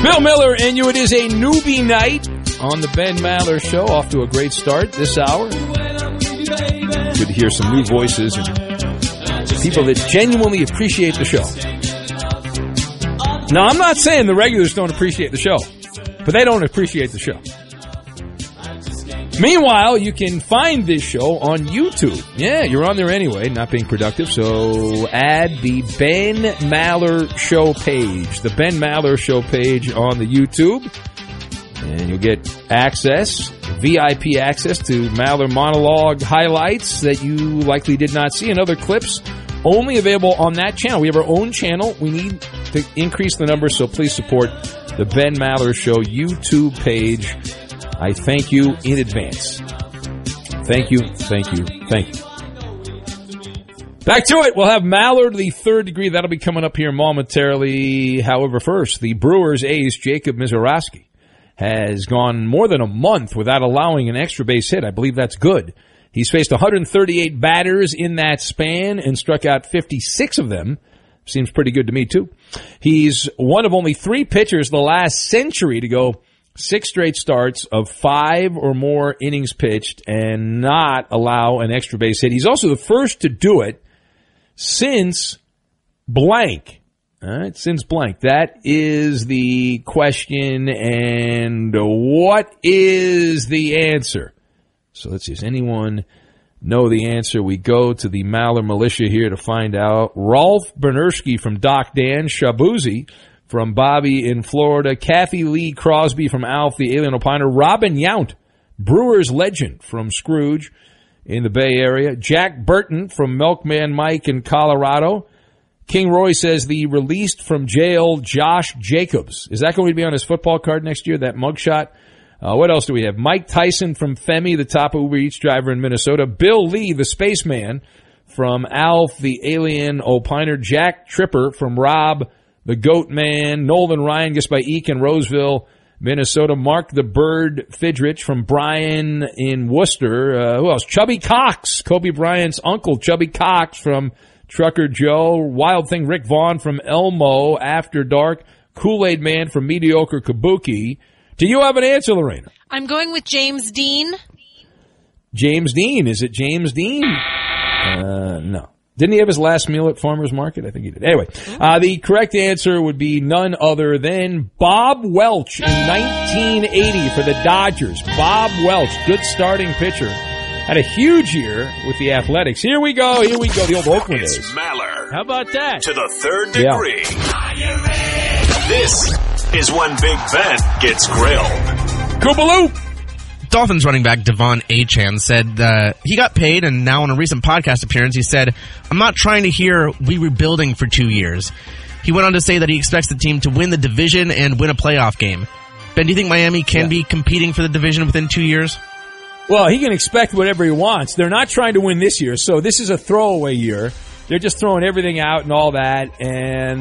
Bill Miller and you. It is a newbie night on the Ben Maller Show. Off to a great start this hour. Good to hear some new voices and people that genuinely appreciate the show. Now, I'm not saying the regulars don't appreciate the show, but they don't appreciate the show. Meanwhile, you can find this show on YouTube. Yeah, you're on there anyway, not being productive, so add the Ben Maller Show page. The Ben Maller Show page on the YouTube. And you'll get access, VIP access to Maller monologue highlights that you likely did not see and other clips only available on that channel. We have our own channel. We need to increase the numbers, so please support the Ben Maller Show YouTube page. I thank you in advance. Thank you, thank you, thank you. Back to it. We'll have Maller to the third degree. That'll be coming up here momentarily. However, first, the Brewers ace, Jacob Misiorowski, has gone more than a month without allowing an extra base hit. I believe that's good. He's faced 138 batters in that span and struck out 56 of them. Seems pretty good to me, too. He's one of only 3 pitchers the last century to go 6 straight starts of 5 or more innings pitched and not allow an extra base hit. He's also the first to do it since blank. All right, since blank. That is the question, and what is the answer? So let's see, does anyone know the answer? We go to the Maller Militia here to find out. Rolf Bernersky from Doc Dan, Shabuzi from Bobby in Florida, Kathy Lee Crosby from Alf, the Alien Opiner, Robin Yount, Brewers legend from Scrooge in the Bay Area, Jack Burton from Milkman Mike in Colorado. King Roy says the released from jail Josh Jacobs. Is that going to be on his football card next year, that mugshot? What else do we have? Mike Tyson from Femi, the top Uber Eats driver in Minnesota. Bill Lee, the spaceman from Alf, the Alien Opiner. Jack Tripper from Rob, the Goat Man. Nolan Ryan gets by Eek in Roseville, Minnesota. Mark the Bird Fidrich from Brian in Worcester. Who else? Chubby Cox, Kobe Bryant's uncle. Chubby Cox from Trucker Joe. Wild Thing Rick Vaughn from Elmo, After Dark. Kool-Aid Man from Mediocre Kabuki. Do you have an answer, Lorena? I'm going with James Dean. James Dean. Is it James Dean? No. Didn't he have his last meal at Farmer's Market? I think he did. Anyway, the correct answer would be none other than Bob Welch in 1980 for the Dodgers. Bob Welch, good starting pitcher. Had a huge year with the Athletics. Here we go, the old Oakland days. It's Maller. How about that? To the third degree. Yeah. This is when Big Ben gets grilled. Koopaloop! Dolphins running back Devon Achane said he got paid, and now on a recent podcast appearance, he said, "I'm not trying to hear we were building for 2 years." He went on to say that he expects the team to win the division and win a playoff game. Ben, do you think Miami can be competing for the division within 2 years? Well, he can expect whatever he wants. They're not trying to win this year, so this is a throwaway year. They're just throwing everything out and all that, and